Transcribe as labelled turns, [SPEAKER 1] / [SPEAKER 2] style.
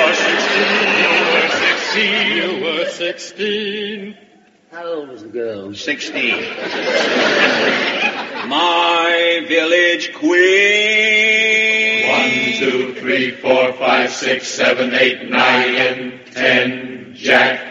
[SPEAKER 1] You were 16.
[SPEAKER 2] How old was the girl?
[SPEAKER 3] 16. My village queen.
[SPEAKER 4] 1, 2, 3, 4, 5, 6, 7, 8, 9, 10, Jack.